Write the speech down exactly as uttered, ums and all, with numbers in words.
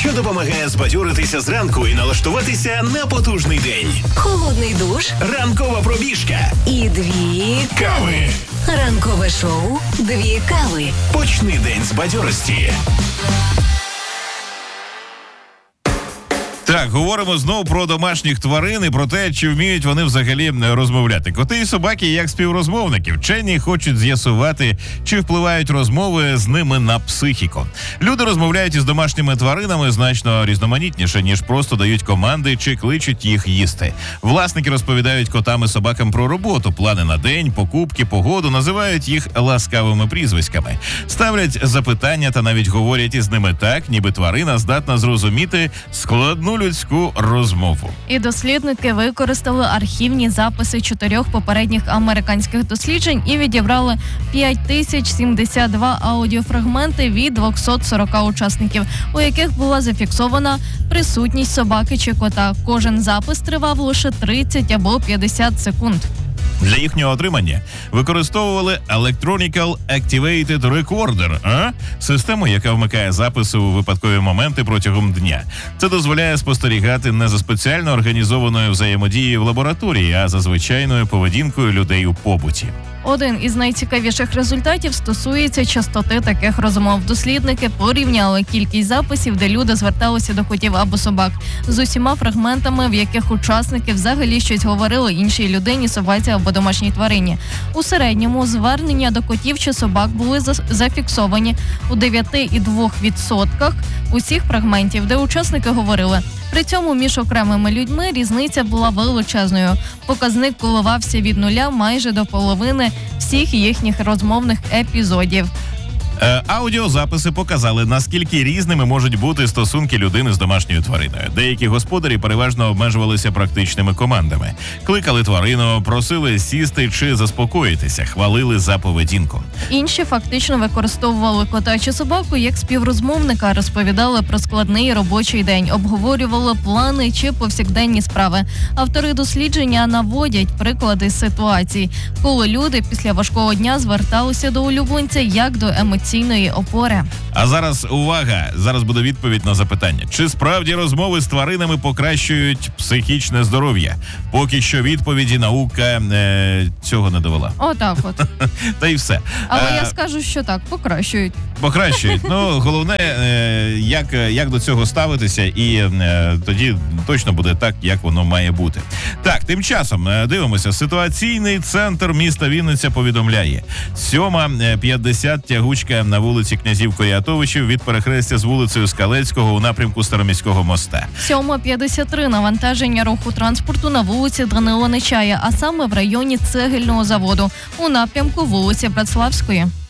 що допомагає збадьоритися зранку і налаштуватися на потужний день. Холодний душ, Ранкова пробіжка і дві кави. Ранкове шоу «Дві кави». Почни день з бадьорості. Так, говоримо знову про домашніх тварин і про те, чи вміють вони взагалі розмовляти. Коти і собаки як співрозмовники. Вчені хочуть з'ясувати, чи впливають розмови з ними на психіку. Люди розмовляють із домашніми тваринами значно різноманітніше, ніж просто дають команди чи кличуть їх їсти. Власники розповідають котам і собакам про роботу, плани на день, покупки, погоду, називають їх ласкавими прізвиськами. Ставлять запитання та навіть говорять із ними так, ніби тварина здатна зрозуміти складну людську розмову. І дослідники використали архівні записи чотирьох попередніх американських досліджень і відібрали п'ять тисяч сімдесят два аудіофрагменти від двісті сорок учасників, у яких була зафіксована присутність собаки чи кота. Кожен запис тривав лише тридцять або п'ятдесят секунд. Для їхнього отримання використовували Electronical Activated Recorder, а? систему, яка вмикає записи у випадкові моменти протягом дня. Це дозволяє спостерігати не за спеціально організованою взаємодією в лабораторії, а за звичайною поведінкою людей у побуті. Один із найцікавіших результатів стосується частоти таких розмов. Дослідники порівняли кількість записів, де люди зверталися до котів або собак, з усіма фрагментами, в яких учасники взагалі щось говорили іншій людині, собаці або домашній тварині. У середньому звернення до котів чи собак були зафіксовані у дев'ять цілих два десятих відсотка усіх фрагментів, де учасники говорили. При цьому між окремими людьми різниця була величезною. Показник коливався від нуля майже до половини всіх їхніх розмовних епізодів. Е, аудіозаписи показали, наскільки різними можуть бути стосунки людини з домашньою твариною. Деякі господарі переважно обмежувалися практичними командами. Кликали тварину, просили сісти чи заспокоїтися, хвалили за поведінку. Інші фактично використовували кота чи собаку як співрозмовника, розповідали про складний робочий день, обговорювали плани чи повсякденні справи. Автори дослідження наводять приклади ситуацій, коли люди після важкого дня зверталися до улюбленця як до емоційної опори. А зараз увага! Зараз буде відповідь на запитання. Чи справді розмови з тваринами покращують психічне здоров'я? Поки що відповіді наука е, цього не довела. Отак от. Та й все. Але а, я скажу, що так, покращують. Покращують. Ну, головне, е, як, як до цього ставитися, і е, тоді точно буде так, як воно має бути. Так, тим часом е, дивимося. Ситуаційний центр міста Вінниця повідомляє. сьома п'ятдесят тягучка на вулиці князів Курятовичів від перехрестя з вулицею Скалецького у напрямку Староміського моста. сьома п'ятдесят три навантаження руху транспорту на вулиці Данила Нечая, а саме в районі цегельного заводу у напрямку вулиці Братславської.